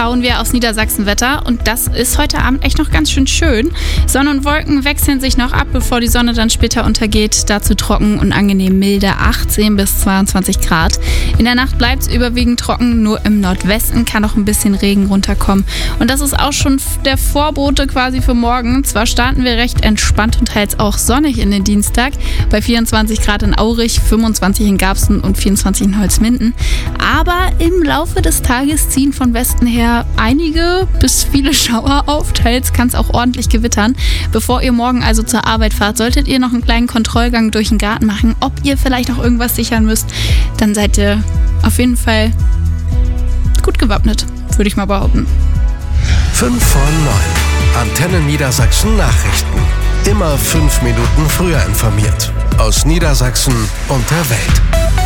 schauen wir aufs Niedersachsen-Wetter und das ist heute Abend echt noch ganz schön schön. Sonne und Wolken wechseln sich noch ab, bevor die Sonne dann später untergeht. Dazu trocken und angenehm milde 18 bis 22 Grad. In der Nacht bleibt es überwiegend trocken, nur im Nordwesten kann noch ein bisschen Regen runterkommen. Und das ist auch schon der Vorbote quasi für morgen. Zwar starten wir recht entspannt und teils auch sonnig in den Dienstag, bei 24 Grad in Aurich, 25 in Garbsen und 24 in Holzminden. Aber im Laufe des Tages ziehen von Westen her einige bis viele Schauer auf. Teils kann es auch ordentlich gewittern. Bevor ihr morgen also zur Arbeit fahrt, solltet ihr noch einen kleinen Kontrollgang durch den Garten machen, ob ihr vielleicht noch irgendwas sichern müsst. Dann seid ihr auf jeden Fall gut gewappnet, würde ich mal behaupten. 5 vor 9. Antenne Niedersachsen Nachrichten. Immer 5 Minuten früher informiert. Aus Niedersachsen und der Welt.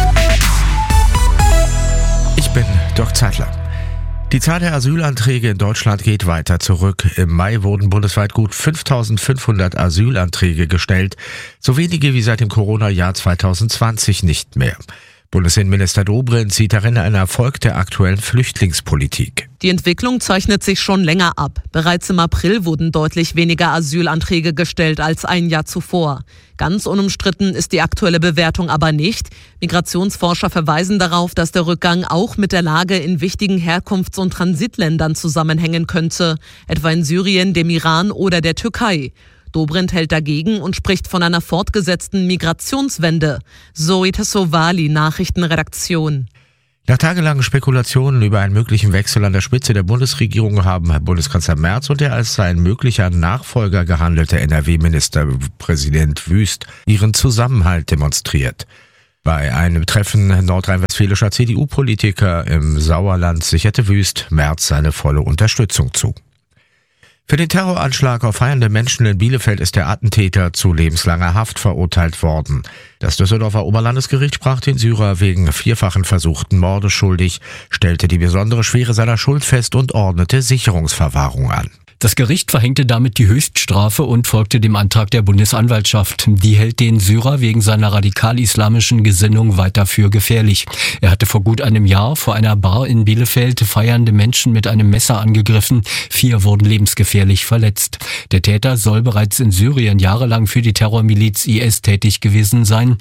Ich bin Dirk Zeitler. Die Zahl der Asylanträge in Deutschland geht weiter zurück. Im Mai wurden bundesweit gut 5.500 Asylanträge gestellt. So wenige wie seit dem Corona-Jahr 2020 nicht mehr. Bundesinnenminister Dobrindt sieht darin einen Erfolg der aktuellen Flüchtlingspolitik. Die Entwicklung zeichnet sich schon länger ab. Bereits im April wurden deutlich weniger Asylanträge gestellt als ein Jahr zuvor. Ganz unumstritten ist die aktuelle Bewertung aber nicht. Migrationsforscher verweisen darauf, dass der Rückgang auch mit der Lage in wichtigen Herkunfts- und Transitländern zusammenhängen könnte, etwa in Syrien, dem Iran oder der Türkei. Dobrindt hält dagegen und spricht von einer fortgesetzten Migrationswende. Zoe Tassovali, Nachrichtenredaktion. Nach tagelangen Spekulationen über einen möglichen Wechsel an der Spitze der Bundesregierung haben Bundeskanzler Merz und der als sein möglicher Nachfolger gehandelte NRW-Ministerpräsident Wüst ihren Zusammenhalt demonstriert. Bei einem Treffen nordrhein-westfälischer CDU-Politiker im Sauerland sicherte Wüst Merz seine volle Unterstützung zu. Für den Terroranschlag auf feiernde Menschen in Bielefeld ist der Attentäter zu lebenslanger Haft verurteilt worden. Das Düsseldorfer Oberlandesgericht sprach den Syrer wegen 4-fachen versuchten Mordes schuldig, stellte die besondere Schwere seiner Schuld fest und ordnete Sicherungsverwahrung an. Das Gericht verhängte damit die Höchststrafe und folgte dem Antrag der Bundesanwaltschaft. Die hält den Syrer wegen seiner radikal-islamischen Gesinnung weiter für gefährlich. Er hatte vor gut einem Jahr vor einer Bar in Bielefeld feiernde Menschen mit einem Messer angegriffen. 4 wurden lebensgefährlich verletzt. Der Täter soll bereits in Syrien jahrelang für die Terrormiliz IS tätig gewesen sein.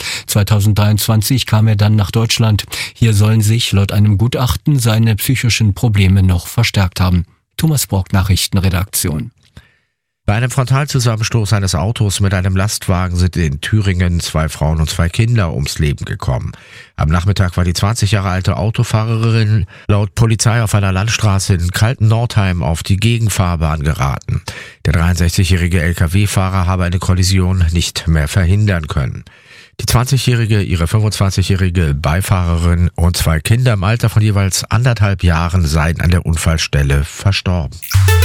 2023 kam er dann nach Deutschland. Hier sollen sich laut einem Gutachten seine psychischen Probleme noch verstärkt haben. Thomas Brock, Nachrichtenredaktion. Bei einem Frontalzusammenstoß eines Autos mit einem Lastwagen sind in Thüringen 2 Frauen und 2 Kinder ums Leben gekommen. Am Nachmittag war die 20 Jahre alte Autofahrerin laut Polizei auf einer Landstraße in Kalten-Nordheim auf die Gegenfahrbahn geraten. Der 63-jährige Lkw-Fahrer habe eine Kollision nicht mehr verhindern können. Die 20-jährige, ihre 25-jährige Beifahrerin und 2 Kinder im Alter von jeweils 1,5 Jahren seien an der Unfallstelle verstorben.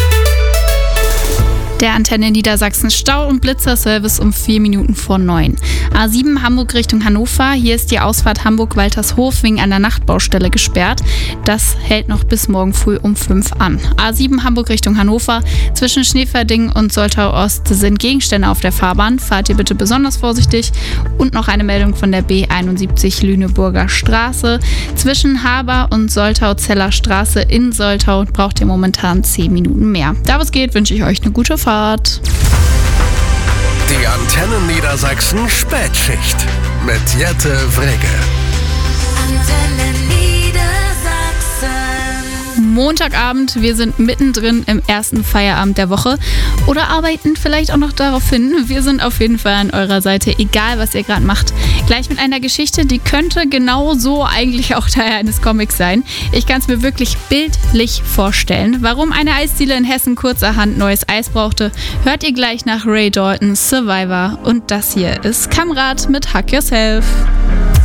Der Antenne Niedersachsen Stau- und Blitzerservice um 4 Minuten vor 9. A7 Hamburg Richtung Hannover. Hier ist die Ausfahrt Hamburg-Waltershof wegen einer Nachtbaustelle gesperrt. Das hält noch bis morgen früh um 5 an. A7 Hamburg Richtung Hannover. Zwischen Schneeverding und Soltau-Ost sind Gegenstände auf der Fahrbahn. Fahrt ihr bitte besonders vorsichtig. Und noch eine Meldung von der B71 Lüneburger Straße. Zwischen Haber und Soltau-Zeller Straße in Soltau braucht ihr momentan 10 Minuten mehr. Da was geht, wünsche ich euch eine gute Fahrt. Die Antenne Niedersachsen Spätschicht mit Jette Wrege. Antenne Niedersachsen. Montagabend, wir sind mittendrin im ersten Feierabend der Woche oder arbeiten vielleicht auch noch darauf hin. Wir sind auf jeden Fall an eurer Seite, egal was ihr gerade macht. Gleich mit einer Geschichte, die könnte genau so eigentlich auch Teil eines Comics sein. Ich kann es mir wirklich bildlich vorstellen. Warum eine Eisdiele in Hessen kurzerhand neues Eis brauchte, hört ihr gleich nach Ray Dalton, Survivor. Und das hier ist Kamrat mit Hack Yourself.